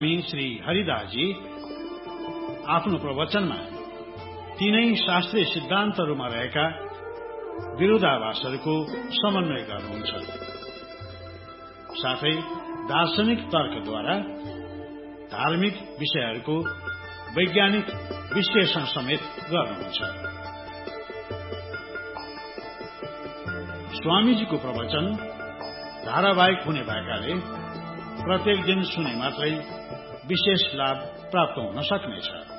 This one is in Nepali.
श्री हरिदासजी आफ्नो प्रवचनमा तीनै शास्त्रीय सिद्धान्तहरूमा रहेका विरोधाभासहरूको समन्वय गर्नुहुन्छ। साथै दार्शनिक तर्कद्वारा धार्मिक विषयहरूको वैज्ञानिक विश्लेषण समेत गर्नुहुन्छ। स्वामीजीको प्रवचन धारावाहिक हुने भएकाले प्रत्येक दिन सुने मात्रै विशेष लाभ प्राप्त हुन सक्नेछ।